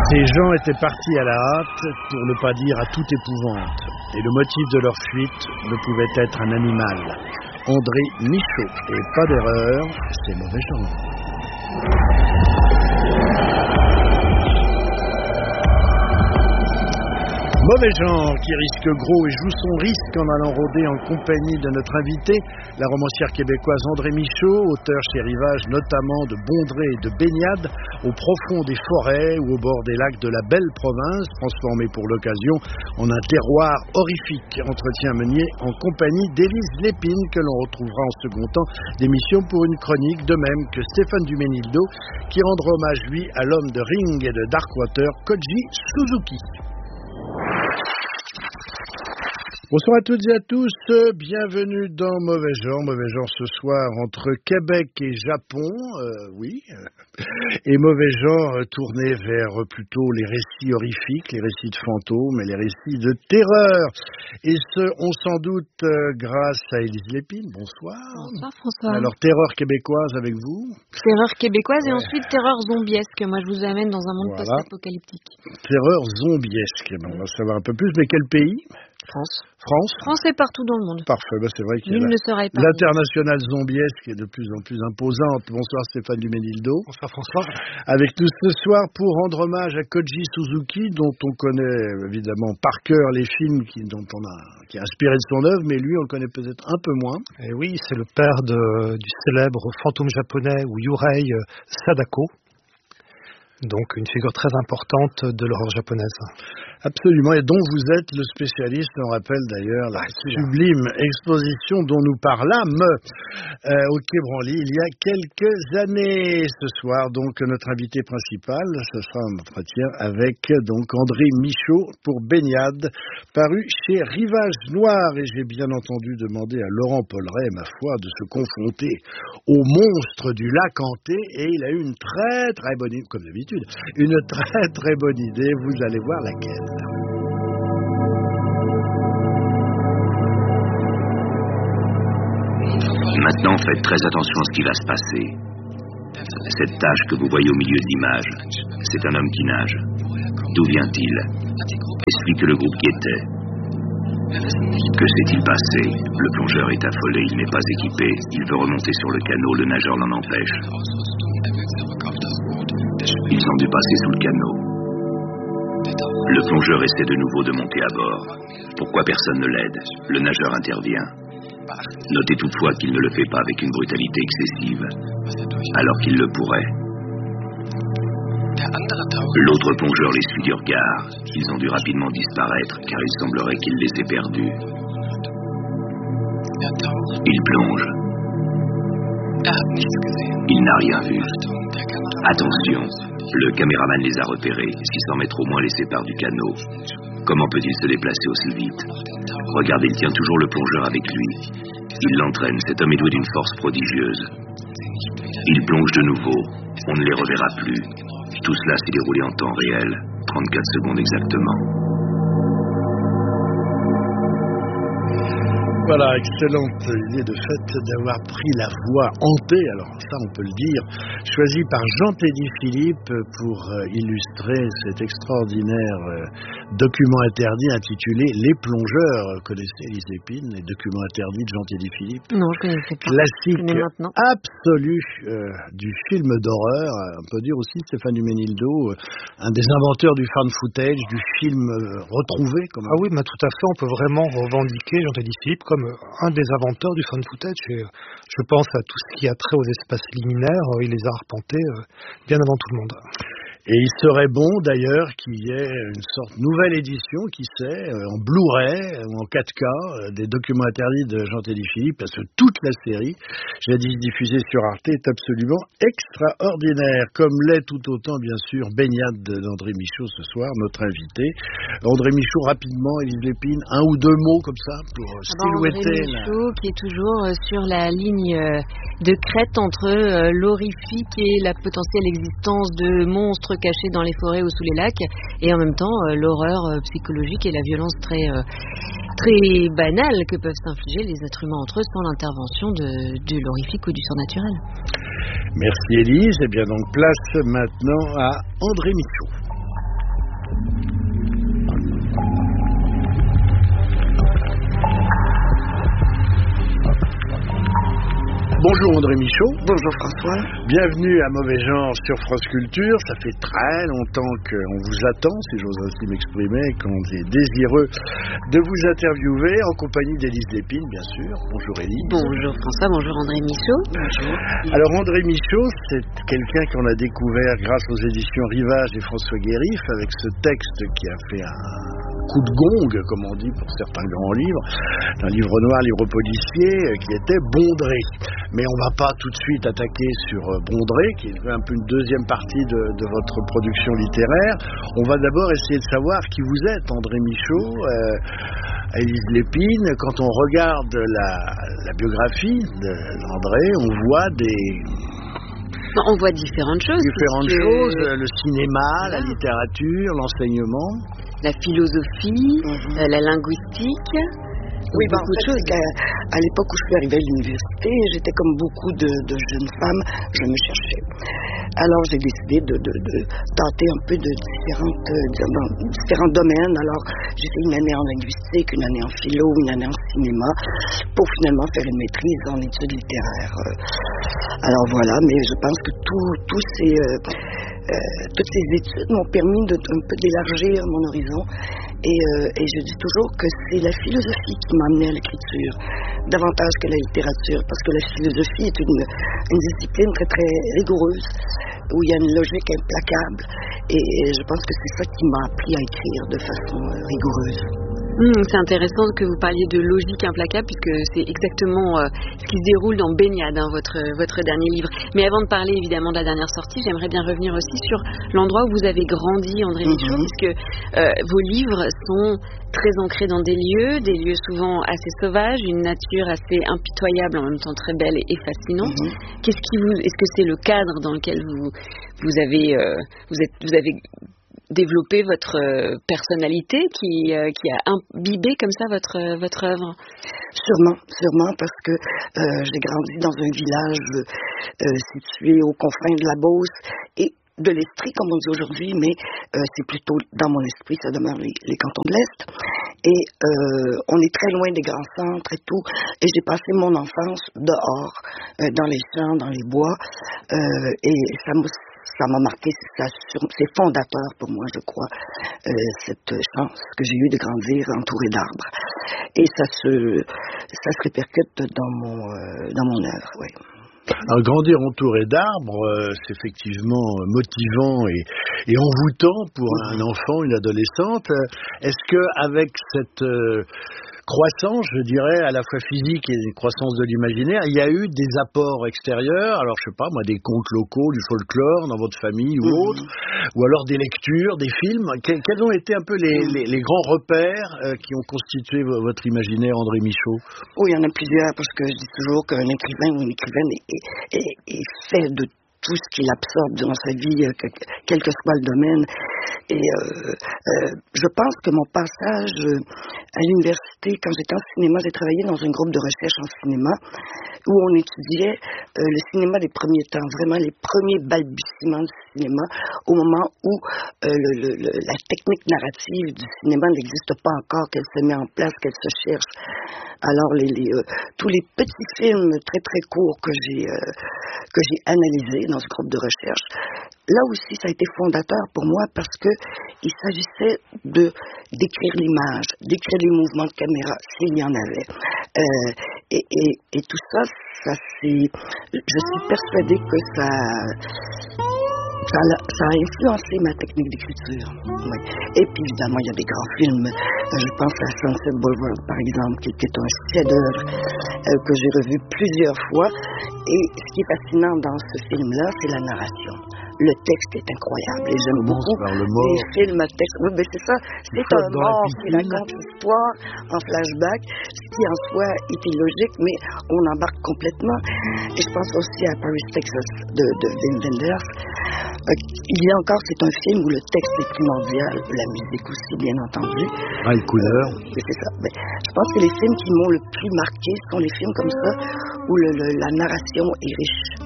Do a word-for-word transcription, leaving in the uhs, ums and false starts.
Ces gens étaient partis à la hâte, pour ne pas dire à toute épouvante, et le motif de leur fuite ne pouvait être un animal. André Michaud, et pas d'erreur, c'est Mauvais Genre. Mauvais Genre qui risque gros et joue son risque en allant rôder en compagnie de notre invité, la romancière québécoise André Michaud, auteur chez Rivage notamment de Bondrée et de Baignade, au profond des forêts ou au bord des lacs de la belle province, transformée pour l'occasion en un terroir horrifique. Entretien mené en compagnie d'Élise Lépine, que l'on retrouvera en second temps d'émission pour une chronique, de même que Stéphane Duménildo, qui rendra hommage, lui, à l'homme de Ring et de Darkwater, Koji Suzuki. Bonsoir à toutes et à tous, bienvenue dans Mauvais Genre. Mauvais Genre ce soir entre Québec et Japon, euh, oui, et Mauvais Genre tourné vers plutôt les récits horrifiques, les récits de fantômes et les récits de terreur. Et ce, on sans doute euh, grâce à Élise Lépine. Bonsoir. Bonsoir François. Alors, terreur québécoise avec vous. Terreur québécoise ouais. Et ensuite terreur zombiesque. Moi, je vous amène dans un monde voilà. Post-apocalyptique. Terreur zombiesque. On va savoir un peu plus. Mais quel pays ? France. France. France est partout dans le monde. Parfait, ben c'est vrai qu'il y a Nul la, ne serait pas l'internationale zombiesque est de plus en plus imposante. Bonsoir Stéphane Duménildo. Bonsoir François. Avec nous ce soir pour rendre hommage à Koji Suzuki, dont on connaît évidemment par cœur les films qui, dont on a, qui a inspiré de son œuvre, mais lui on le connaît peut-être un peu moins. Et oui, c'est le père de, du célèbre fantôme japonais ou Yurei Sadako. Donc une figure très importante de l'horreur japonaise. Absolument, et dont vous êtes le spécialiste. On rappelle d'ailleurs la sublime exposition dont nous parlâmes euh, au Quai Branly il y a quelques années. Ce soir, donc, notre invité principal, ce sera un entretien avec donc André Michaud pour Baignade, paru chez Rivage Noir. Et j'ai bien entendu demandé à Laurent Polleret, ma foi, de se confronter au monstre du lac hanté, et il a eu une très très bonne idée, comme d'habitude, une très très bonne idée. Vous allez voir laquelle. Maintenant, faites très attention à ce qui va se passer. Cette tache que vous voyez au milieu de l'image, c'est un homme qui nage. D'où vient-il? Est-ce lui que le groupe guettait? Que s'est-il passé? Le plongeur est affolé, il n'est pas équipé. Il veut remonter sur le canot, le nageur l'en empêche. Ils ont dû passer sous le canot. Le plongeur essaie de nouveau de monter à bord. Pourquoi personne ne l'aide? Le nageur intervient. Notez toutefois qu'il ne le fait pas avec une brutalité excessive, alors qu'il le pourrait. L'autre plongeur les suit du regard. Ils ont dû rapidement disparaître, car il semblerait qu'il les ait perdus. Il plonge. Il n'a rien vu. Attention, le caméraman les a repérés. six cents mètres au moins les séparent du canot. Comment peut-il se déplacer aussi vite? Regardez, il tient toujours le plongeur avec lui. Il l'entraîne. Cet homme est doué d'une force prodigieuse. Il plonge de nouveau. On ne les reverra plus. Tout cela s'est déroulé en temps réel. trente-quatre secondes exactement. Voilà, excellente idée de fait d'avoir pris la voie hantée, alors ça on peut le dire, choisie par Jean-Tédy Philippe pour illustrer cet extraordinaire document interdit intitulé Les plongeurs. Connaissez Élise Lépine, les documents interdits de Jean-Tédy Philippe? Non, je connaissais pas. Classique absolu euh, du film d'horreur. On peut dire aussi Stéphane Duménildo, euh, un des inventeurs du fan footage, du film euh, retrouvé. Comme ah oui, mais tout à fait, on peut vraiment revendiquer Jean-Tédy Philippe comme un des inventeurs du fan footage. Et je pense à tout ce qui a trait aux espaces liminaires. Il les a arpentés bien avant tout le monde. Et il serait bon d'ailleurs qu'il y ait une sorte de nouvelle édition, qui sait, en Blu-ray ou en quatre K, des documents interdits de Jean-Tédy Philippe, parce que toute la série, jadis diffusée sur Arte, est absolument extraordinaire, comme l'est tout autant bien sûr Baignade d'André Michaud ce soir, notre invité. André Michaud, rapidement, Élise Lépine, un ou deux mots comme ça pour ah silhouetter. André Michaud la... qui est toujours sur la ligne de crête entre l'horrifique et la potentielle existence de monstres cachés dans les forêts ou sous les lacs, et en même temps euh, l'horreur euh, psychologique et la violence très euh, très banale que peuvent s'infliger les êtres humains entre eux sans l'intervention de, de l'horrifique ou du surnaturel. Merci Élise. Et bien donc place maintenant à André Michaud. Bonjour André Michaud. Bonjour François. Bienvenue à Mauvais Genre sur France Culture. Ça fait très longtemps qu'on vous attend, si j'ose ainsi m'exprimer, qu'on est désireux de vous interviewer en compagnie d'Élise Lépine, bien sûr. Bonjour Élise. Bonjour François, bonjour André Michaud. Bonjour. Alors André Michaud, c'est quelqu'un qu'on a découvert grâce aux éditions Rivage et François Guérif avec ce texte qui a fait un coup de gong, comme on dit pour certains grands livres, un livre noir, livre policier, qui était Bondré. Mais on ne va pas tout de suite attaquer sur Bondré, qui est un peu une deuxième partie de, de votre production littéraire. On va d'abord essayer de savoir qui vous êtes, André Michaud, euh, Élise Lépine. Quand on regarde la, la biographie d'André, on voit des... On voit différentes choses. Différentes que... choses, le cinéma, la littérature, l'enseignement. La philosophie, mm-hmm. euh, la linguistique. Oui, bah, en fait, c'est qu'à l'époque où je suis arrivée à l'université, j'étais comme beaucoup de, de jeunes femmes, je me cherchais. Alors j'ai décidé de, de, de tenter un peu de différentes, dans différents domaines. Alors j'ai fait une année en linguistique, une année en philo, une année en cinéma, pour finalement faire une maîtrise en études littéraires. Alors voilà, mais je pense que tout, tout ces, euh, euh, toutes ces études m'ont permis de, un peu d'élargir mon horizon. Et, euh, et je dis toujours que c'est la philosophie qui m'a amené à l'écriture, davantage que la littérature, parce que la philosophie est une, une discipline très très rigoureuse, où il y a une logique implacable, et, et je pense que c'est ça qui m'a appris à écrire de façon euh, rigoureuse. Mmh, c'est intéressant que vous parliez de logique implacable, puisque c'est exactement euh, ce qui se déroule dans Baignade, hein, votre, votre dernier livre. Mais avant de parler évidemment de la dernière sortie, j'aimerais bien revenir aussi sur l'endroit où vous avez grandi, André mmh. Michaud, puisque euh, vos livres sont très ancrés dans des lieux, des lieux souvent assez sauvages, une nature assez impitoyable, en même temps très belle et, et fascinante. Mmh. Qu'est-ce qui vous, est-ce que c'est le cadre dans lequel vous, vous avez, euh, vous êtes, vous avez développer votre personnalité qui, euh, qui a imbibé comme ça votre, votre œuvre? Sûrement, sûrement, parce que euh, j'ai grandi dans un village euh, situé aux confins de la Beauce et de l'Estrie, comme on dit aujourd'hui, mais euh, c'est plutôt dans mon esprit, ça demeure les, les cantons de l'Est. Et euh, on est très loin des grands centres et tout. Et j'ai passé mon enfance dehors, euh, dans les champs, dans les bois, euh, et ça m'a Ça m'a marqué, ça, c'est fondateur pour moi, je crois, euh, cette chance que j'ai eue de grandir entourée d'arbres. Et ça se, ça se répercute dans mon, euh, dans mon œuvre, oui. Alors, grandir entouré d'arbres, euh, c'est effectivement motivant et, et envoûtant pour un enfant, une adolescente. Est-ce que avec cette euh, croissance, je dirais, à la fois physique et une croissance de l'imaginaire, il y a eu des apports extérieurs, alors je sais pas moi, des contes locaux, du folklore dans votre famille ou mmh. autre, ou alors des lectures, des films. Quels, quels ont été un peu les, les, les grands repères euh, qui ont constitué votre imaginaire, André Michaud? Oui, il y en a plusieurs, parce que je dis toujours qu'un écrivain ou une écrivaine est, est, est fait de tout ce qu'il absorbe durant sa vie, quel que soit le domaine. Et euh, euh, je pense que mon passage à l'université, quand j'étais en cinéma, j'ai travaillé dans un groupe de recherche en cinéma où on étudiait euh, le cinéma des premiers temps, vraiment les premiers balbutiements du cinéma, au moment où euh, le, le, le, la technique narrative du cinéma n'existe pas encore, qu'elle se met en place, qu'elle se cherche. Alors les, les, euh, tous les petits films très très courts que j'ai euh, que j'ai analysés dans ce groupe de recherche, là aussi ça a été fondateur pour moi parce que il s'agissait de d'écrire l'image, d'écrire les mouvements de caméra s'il y en avait. Euh, et, et, et tout ça, ça c'est, je suis persuadée que ça Ça a, ça a influencé ma technique d'écriture. Oui. Et puis évidemment, il y a des grands films. Je pense à Sunset Boulevard, par exemple, qui était un chef-d'œuvre euh, que j'ai revu plusieurs fois. Et ce qui est fascinant dans ce film-là, c'est la narration. Le texte est incroyable et j'aime beaucoup les films à texte. Oui, ben c'est ça. C'est un mort qui raconte l'histoire en flashback, ce qui en soi est illogique, mais on embarque complètement. Et je pense aussi à Paris, Texas de, de Wim Wenders. Il y a encore, c'est un film où le texte est primordial, la musique aussi, bien entendu. Ah, les couleurs. Oui, c'est ça. Mais je pense que les films qui m'ont le plus marqué sont les films comme ça, où le, le, la narration est riche.